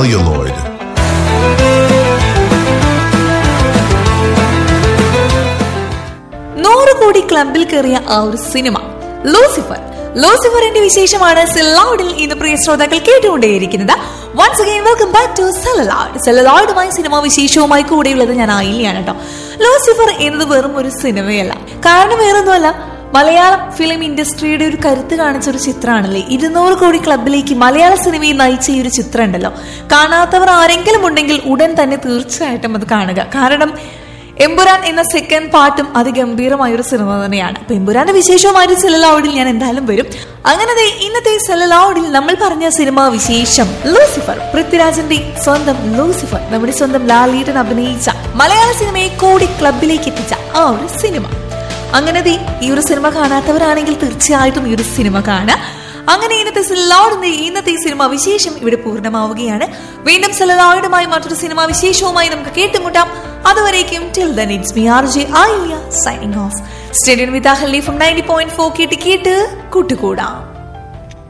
celluloid. കോടി ക്ലബിൽ കയറിയ ആ ഒരു സിനിമ ലൂസിഫറിന്റെ വിശേഷമാണ് സെലലോയിഡിൽ ഇന്ന് പ്രിയ ശ്രോതാക്കൾ കേട്ടുകൊണ്ടേയിരിക്കുന്നത്. Once again welcome back to സെലലോയിഡുമായി cinema വിശേഷവുമായി കൂടെയുള്ളത് ഞാൻ ആയില്യാണ് കേട്ടോ. ലൂസിഫർ എന്നത് വെറും ഒരു സിനിമയല്ല, കാരണം വേറൊന്നുമല്ല, മലയാളം ഫിലിം ഇൻഡസ്ട്രിയുടെ ഒരു കരുത്ത് കാണിച്ച ഒരു ചിത്രമാണല്ലേ. 200 കോടി ക്ലബിലേക്ക് മലയാള സിനിമയെ നയിച്ച ഈ ഒരു ചിത്രം ഉണ്ടല്ലോ. കാണാത്തവർ ആരെങ്കിലും ഉണ്ടെങ്കിൽ ഉടൻ തന്നെ തീർച്ചയായിട്ടും അത് കാണുക. കാരണം എമ്പുരാൻ എന്ന സെക്കൻഡ് പാർട്ടും അതിഗംഭീരമായ ഒരു സിനിമ തന്നെയാണ്. അപ്പൊ എമ്പുരാന്റെ വിശേഷവുമായിട്ട് സെലലോയിഡിൽ ഞാൻ എന്തായാലും വരും. അങ്ങനെ ഇന്നത്തെ സെലലോയിഡിൽ നമ്മൾ പറഞ്ഞ സിനിമ വിശേഷം ലൂസിഫർ. പൃഥ്വിരാജിന്റെ സ്വന്തം ലൂസിഫർ, നമ്മുടെ സ്വന്തം ലാലേട്ടൻ അഭിനയിച്ച മലയാള സിനിമയെ കോടി ക്ലബിലേക്ക് എത്തിച്ച ആ ഒരു സിനിമ. അങ്ങനെ ഈ ഒരു സിനിമ കാണാത്തവരാണെങ്കിൽ തീർച്ചയായിട്ടും ഈ ഒരു സിനിമ കാണുക. അങ്ങനെ ഇന്നത്തെ സിനിമ വിശേഷം ഇവിടെ പൂർണ്ണമാവുകയാണ്. വീണ്ടും സെലലോയിഡുമായി മറ്റൊരു സിനിമ വിശേഷവുമായി നമുക്ക് കേട്ടുമുട്ടാം. അതുവരേക്കും till then it's me RJ Alia signing off. Stay tuned with Ahali from 90.4 കേട്ട് കൂട്ടുകൂടാം.